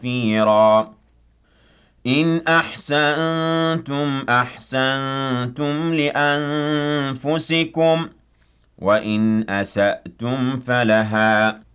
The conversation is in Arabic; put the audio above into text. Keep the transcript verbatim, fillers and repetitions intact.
كَفِيرًا إِنْ أَحْسَنتُمْ أَحْسَنتُمْ لِأَنفُسِكُمْ وَإِنْ أَسَأْتُمْ فَلَهَا ۚ